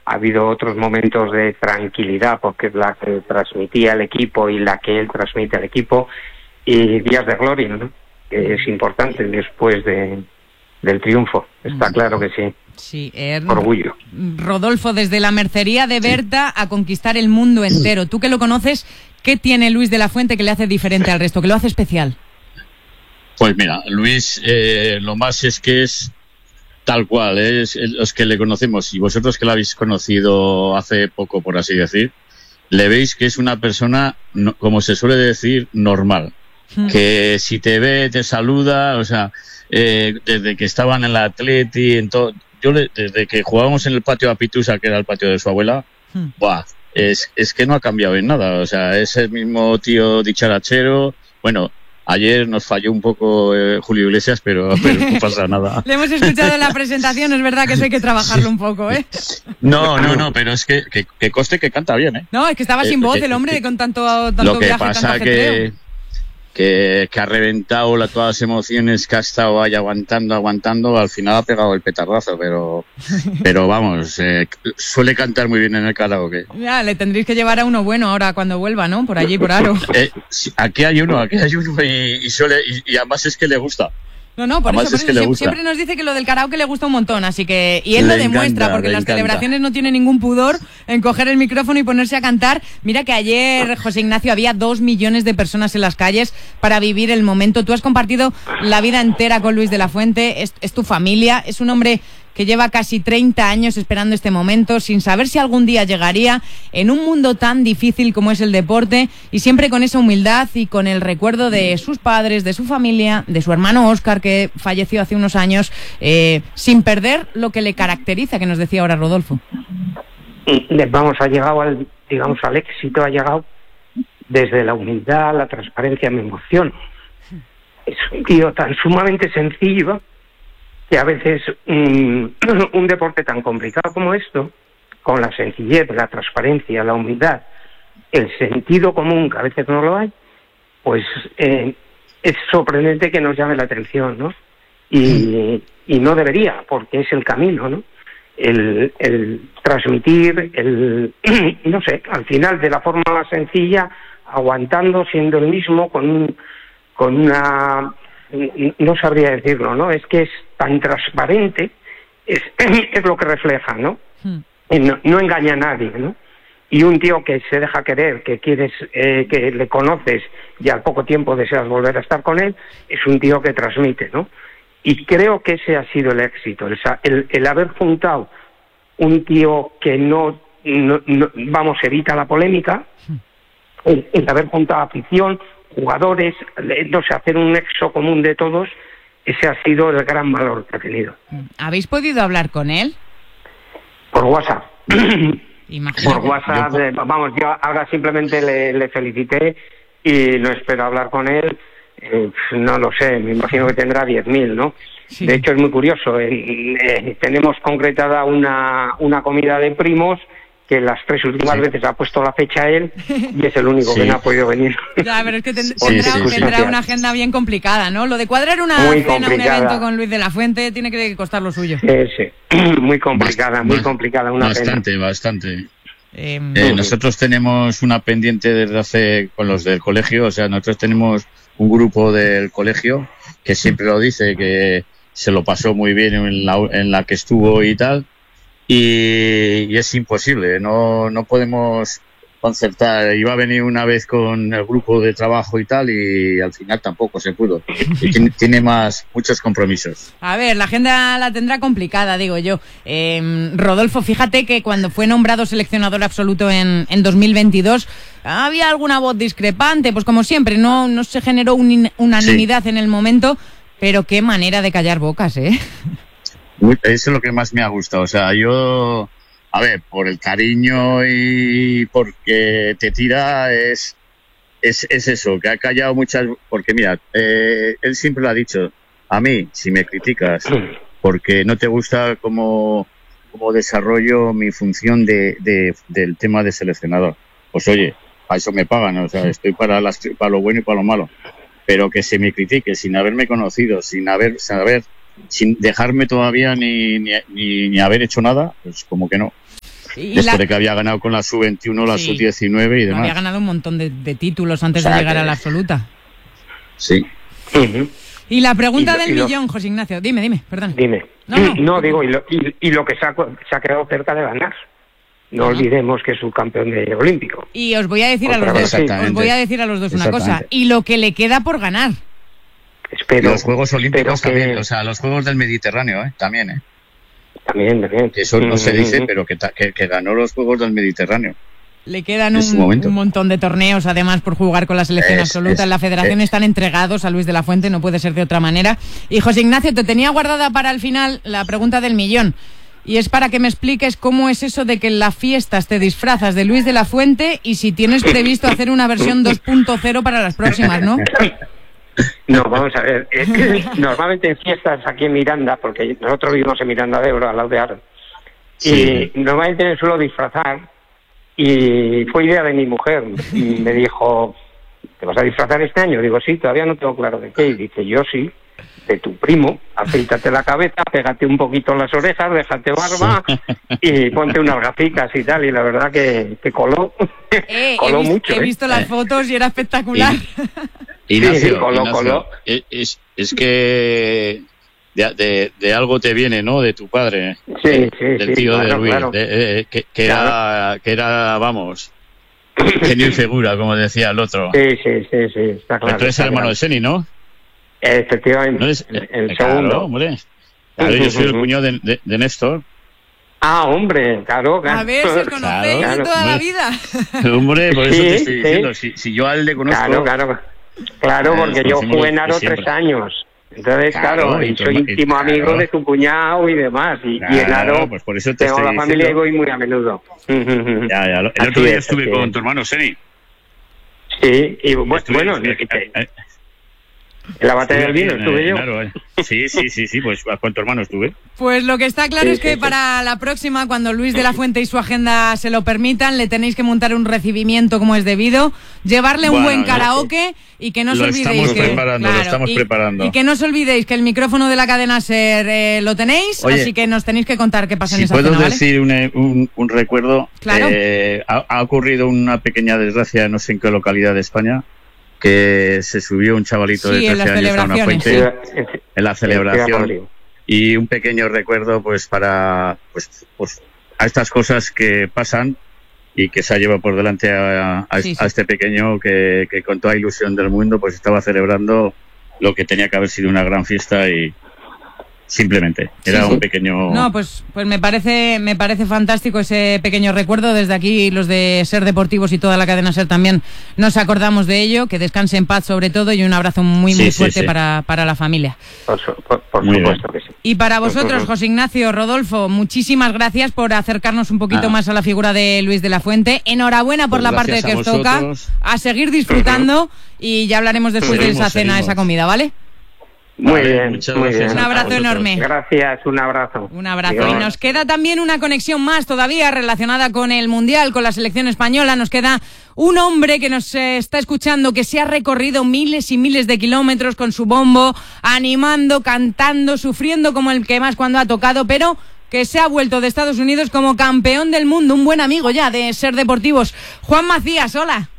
ha habido otros momentos de tranquilidad, porque es la que transmitía el equipo y la que él transmite al equipo, y días de gloria, ¿no? Que es importante después del triunfo, está claro que sí. Sí, orgullo. Rodolfo, desde la mercería de Berta a conquistar el mundo entero. Tú que lo conoces, ¿qué tiene Luis de la Fuente que le hace diferente al resto, que lo hace especial? Pues mira, Luis, lo más es que es tal cual, es los que le conocemos, y vosotros que la habéis conocido hace poco, por así decir, le veis que es una persona, como se suele decir, normal. Que si te ve, te saluda, o sea, desde que estaban en la Atleti, desde que jugábamos en el patio Apitusa, que era el patio de su abuela, es que no ha cambiado en nada, o sea, es el mismo tío dicharachero. Bueno, ayer nos falló un poco Julio Iglesias, pero no pasa nada. Le hemos escuchado en la presentación, es verdad que eso hay que trabajarlo un poco, ¿eh? No, pero es que conste que canta bien, ¿eh? No, es que estaba sin voz el hombre con tanto lo que viaje, pasa tanto ajetreo. Que ha reventado todas las emociones, que ha estado ahí aguantando, al final ha pegado el petardazo, pero vamos, suele cantar muy bien en el karaoke. Ya, le tendréis que llevar a uno bueno ahora cuando vuelva, ¿no? Por allí, por Aro. Aquí hay uno y además es que le gusta. No, por eso siempre nos dice que lo del karaoke le gusta un montón, así que... Y él lo demuestra, porque en las celebraciones no tiene ningún pudor en coger el micrófono y ponerse a cantar. Mira que ayer, José Ignacio, había 2 millones de personas en las calles para vivir el momento. Tú has compartido la vida entera con Luis de la Fuente, es tu familia, es un hombre que lleva casi 30 años esperando este momento, sin saber si algún día llegaría, en un mundo tan difícil como es el deporte, y siempre con esa humildad y con el recuerdo de sus padres, de su familia, de su hermano Óscar, que falleció hace unos años, sin perder lo que le caracteriza, que nos decía ahora Rodolfo. Ha llegado al éxito, ha llegado desde la humildad, la transparencia, me emociona. Es un tío tan sumamente sencillo, que a veces un deporte tan complicado como esto, con la sencillez, la transparencia, la humildad, el sentido común, que a veces no lo hay, pues es sorprendente que nos llame la atención, ¿no? Y no debería, porque es el camino, ¿no? El transmitir, no sé, al final de la forma más sencilla, aguantando, siendo el mismo, con una... No sabría decirlo, ¿no? Es que es tan transparente, es lo que refleja, ¿no? No engaña a nadie, ¿no? Y un tío que se deja querer, que quieres, que le conoces y al poco tiempo deseas volver a estar con él, es un tío que transmite, ¿no? Y creo que ese ha sido el éxito, el haber juntado un tío que no evita la polémica, el haber juntado afición, jugadores, no sé, hacer un nexo común de todos, ese ha sido el gran valor que ha tenido. ¿Habéis podido hablar con él? Por WhatsApp. Imagino. Por WhatsApp, yo ahora simplemente le felicité y no espero hablar con él, no lo sé, me imagino que tendrá 10.000, ¿no? Sí. De hecho es muy curioso, tenemos concretada una comida de primos, que las 3 últimas veces ha puesto la fecha él y es el único que no ha podido venir. Ya, pero es que tendrá una agenda bien complicada, ¿no? Lo de cuadrar una cena, un evento con Luis de la Fuente tiene que costar lo suyo. Sí. Muy complicada, Bastante. Nosotros tenemos una pendiente desde hace con los del colegio, o sea, nosotros tenemos un grupo del colegio que siempre lo dice, que se lo pasó muy bien en la que estuvo y tal. Y es imposible, no podemos concertar. Iba a venir una vez con el grupo de trabajo y tal, y al final tampoco se pudo. Y tiene muchos compromisos. A ver, la agenda la tendrá complicada, digo yo. Rodolfo, fíjate que cuando fue nombrado seleccionador absoluto en 2022, había alguna voz discrepante, pues como siempre, no se generó unanimidad en el momento, pero qué manera de callar bocas, ¿eh? Eso es lo que más me ha gustado. O sea, yo, a ver, por el cariño y porque te tira, es eso, que ha callado muchas... Porque mira, él siempre lo ha dicho, a mí, si me criticas porque no te gusta cómo desarrollo mi función del tema de seleccionador, pues oye, a eso me pagan, o sea, estoy para lo bueno y para lo malo. Pero que se me critique sin haberme conocido, sin dejarme todavía ni haber hecho nada, pues como que no. Después de que había ganado con la sub-21, la sub-19 y demás. Había ganado un montón de títulos antes de llegar a la absoluta. Sí. Y la pregunta del millón, José Ignacio. Dime, perdón. Dime. No, digo, y lo que se ha quedado cerca de ganar. No olvidemos que es subcampeón de olímpico. Y os voy a decir a los dos una cosa. Y lo que le queda por ganar. Los Juegos Olímpicos también, o sea, los Juegos del Mediterráneo, también, También. Eso no se dice, pero que ganó los Juegos del Mediterráneo. Le quedan un montón de torneos, además, por jugar con la selección absoluta. En la federación están entregados a Luis de la Fuente, no puede ser de otra manera. Y José Ignacio, te tenía guardada para el final la pregunta del millón. Y es para que me expliques cómo es eso de que en las fiestas te disfrazas de Luis de la Fuente y si tienes previsto hacer una versión 2.0 para las próximas, ¿no? No, vamos a ver. Normalmente en fiestas aquí en Miranda, porque nosotros vivimos en Miranda de Ebro, al lado de Aro, y normalmente me suelo disfrazar, y fue idea de mi mujer, y me dijo, ¿te vas a disfrazar este año? Digo, sí, todavía no tengo claro de qué, y dice, yo sí, de tu primo, afeítate la cabeza, pégate un poquito las orejas, déjate barba, y ponte unas gaficas y tal, y la verdad que coló, coló mucho. He visto las fotos y era espectacular. Ignacio, coló. Es que de algo te viene, ¿no? De tu padre. Del tío de Luis. Claro. Que era, vamos, genio y figura, como decía el otro. Sí, está claro. Tú eres el hermano de Seni, ¿no? Efectivamente, ¿No eres, el segundo. Hombre. Claro, yo soy el cuñado de Néstor. Ah, hombre, claro. A ver, si os conocéis de toda la vida. Hombre, por eso te estoy diciendo. Si yo a él le conozco... Claro, porque yo jugué en Aro 3 años. Entonces, y soy íntimo amigo de tu cuñado y demás. Y en Aro pues por eso te tengo la familia y voy muy a menudo. Ya. El otro día estuve con tu hermano, Seni. Sí, y bueno... En la batalla del vino estuve yo. Claro, sí, pues con tu hermano estuve. Pues lo que está claro es que para la próxima, cuando Luis de la Fuente y su agenda se lo permitan, le tenéis que montar un recibimiento como es debido, llevarle un buen karaoke y que no os olvidéis lo estamos preparando. Y que no os olvidéis que el micrófono de la cadena SER lo tenéis, así que nos tenéis que contar qué pasa en esa cena, ¿vale? Si puedo decir un recuerdo, claro. Ha ocurrido una pequeña desgracia, no sé en qué localidad de España, que se subió un chavalito de 13 años a una fuente en la celebración, y un pequeño recuerdo pues para pues a estas cosas que pasan y que se ha llevado por delante a este pequeño que con toda ilusión del mundo pues estaba celebrando lo que tenía que haber sido una gran fiesta y simplemente era un pequeño... No, pues me parece fantástico ese pequeño recuerdo. Desde aquí los de SER Deportivos y toda la cadena SER también nos acordamos de ello, que descanse en paz sobre todo, y un abrazo muy fuerte para la familia. Por supuesto que sí. Y para vosotros, José Ignacio, Rodolfo, muchísimas gracias por acercarnos un poquito más a la figura de Luis de la Fuente. Enhorabuena por la parte que os toca, a seguir disfrutando, y ya hablaremos después de esa cena, esa comida, ¿vale? Muy bien. Un abrazo enorme. Gracias, un abrazo. Un abrazo. Dios. Y nos queda también una conexión más todavía relacionada con el Mundial, con la selección española. Nos queda un hombre que nos está escuchando, que se ha recorrido miles y miles de kilómetros con su bombo, animando, cantando, sufriendo como el que más cuando ha tocado, pero que se ha vuelto de Estados Unidos como campeón del mundo, un buen amigo ya de SER Deportivos. Juan Macías, hola.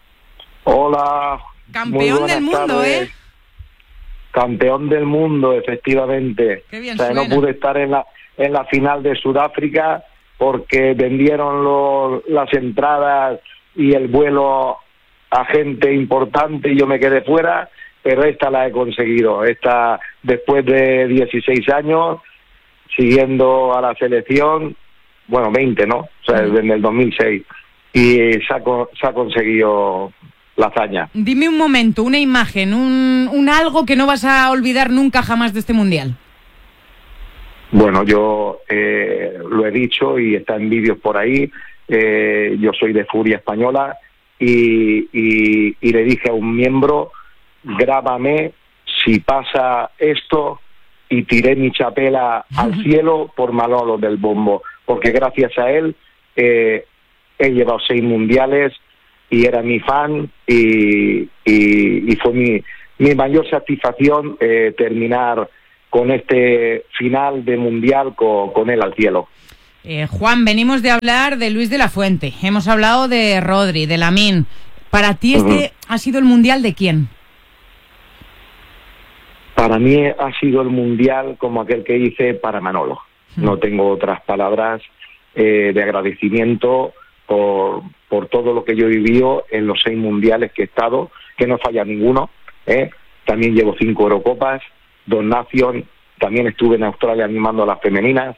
Hola. Campeón del mundo, tardes. Campeón del mundo, efectivamente. Qué bien no pude estar en la final de Sudáfrica porque vendieron las entradas y el vuelo a gente importante y yo me quedé fuera, pero esta la he conseguido. Esta, después de 16 años, siguiendo a la selección, 20, ¿no? O sea, desde el 2006. Y se ha conseguido la hazaña. Dime un momento, una imagen, un algo que no vas a olvidar nunca jamás de este Mundial. Bueno, yo lo he dicho y está en vídeos por ahí. Yo soy de Furia Española y le dije a un miembro, grábame si pasa esto, y tiré mi chapela al cielo por Manolo del Bombo, porque gracias a él he llevado 6 mundiales y era mi fan y fue mi mayor satisfacción terminar con este final de mundial con él al cielo. Juan, venimos de hablar de Luis de la Fuente, hemos hablado de Rodri, de Lamine. ¿Para ti ha sido el Mundial de quién? Para mí ha sido el Mundial como aquel que hice para Manolo. No tengo otras palabras de agradecimiento por todo lo que yo he vivido en los 6 mundiales que he estado, que no falla ninguno. También llevo 5 Eurocopas, 2 Nations, también estuve en Australia animando a las femeninas.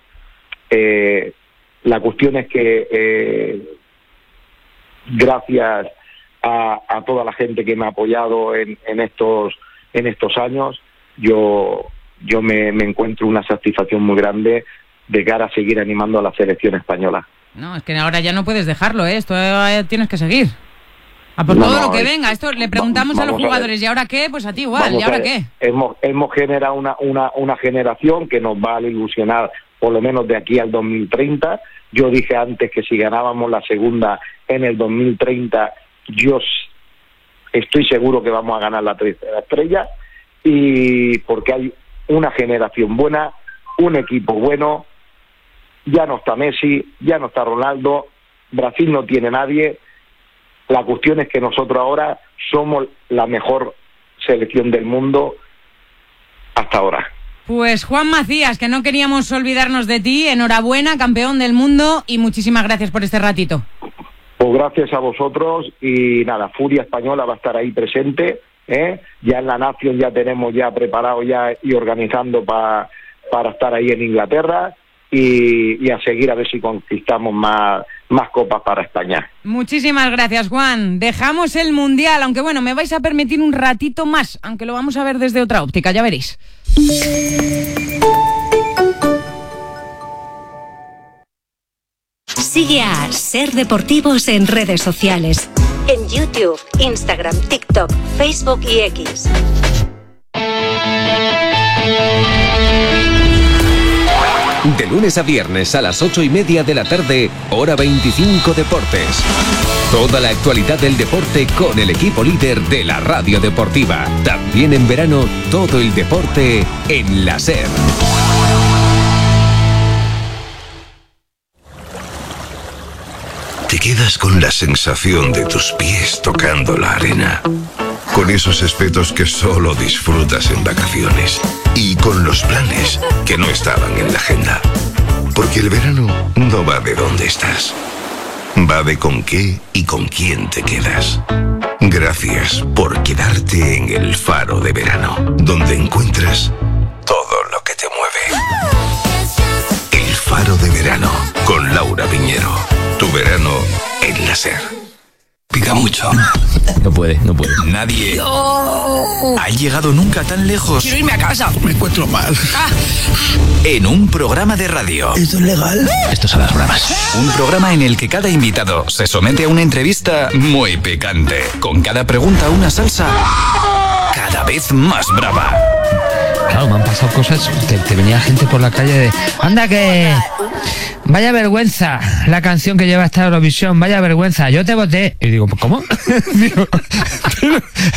La cuestión es que gracias a toda la gente que me ha apoyado en estos años, yo me encuentro una satisfacción muy grande de cara a seguir animando a la selección española. No, es que ahora ya no puedes dejarlo, esto tienes que seguir. A por todo lo que venga. Esto le preguntamos a los jugadores, ¿y ahora qué? Pues a ti igual, ¿y ahora qué? Hemos generado una generación que nos va a ilusionar por lo menos de aquí al 2030. Yo dije antes que si ganábamos la segunda en el 2030, yo estoy seguro que vamos a ganar la tercera estrella, y porque hay una generación buena, un equipo bueno. Ya no está Messi, ya no está Ronaldo, Brasil no tiene nadie. La cuestión es que nosotros ahora somos la mejor selección del mundo hasta ahora. Pues Juan Macías, que no queríamos olvidarnos de ti, enhorabuena, campeón del mundo, y muchísimas gracias por este ratito. Pues gracias a vosotros, y nada, Furia Española va a estar ahí presente, ya en la Nación ya tenemos ya preparado ya y organizando para estar ahí en Inglaterra, y a seguir a ver si conquistamos más copas para España. Muchísimas gracias, Juan. Dejamos el Mundial, aunque bueno, me vais a permitir un ratito más, aunque lo vamos a ver desde otra óptica, ya veréis. Sigue a Ser Deportivos en redes sociales. En YouTube, Instagram, TikTok, Facebook y X. De lunes a viernes a las 8:30 de la tarde, Hora 25 Deportes. Toda la actualidad del deporte con el equipo líder de la radio deportiva. También en verano, todo el deporte en la SER. Te quedas con la sensación de tus pies tocando la arena, con esos espetos que solo disfrutas en vacaciones y con los planes que no estaban en la agenda. Porque el verano no va de dónde estás, va de con qué y con quién te quedas. Gracias por quedarte en el Faro de Verano, donde encuentras todo lo que te mueve. El Faro de Verano, con Laura Piñero. Tu verano en la SER. Pica mucho. No puede. Nadie ha llegado nunca tan lejos. Quiero irme a casa. Me encuentro mal. En un programa de radio. ¿Esto es legal? Esto son las bromas. Un programa en el que cada invitado se somete a una entrevista muy picante. Con cada pregunta una salsa cada vez más brava. Claro, me han pasado cosas. Te venía gente por la calle de... ¡Anda que... Vaya vergüenza la canción que lleva esta Eurovisión, vaya vergüenza, yo te voté! Y digo, ¿cómo? Digo, pero,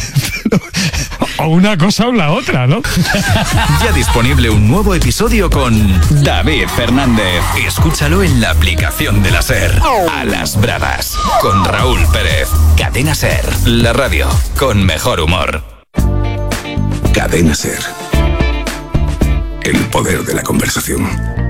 o una cosa o la otra, ¿no? Ya disponible un nuevo episodio con David Fernández. Escúchalo en la aplicación de la SER. A las bravas, con Raúl Pérez. Cadena SER, la radio con mejor humor. Cadena SER. El poder de la conversación.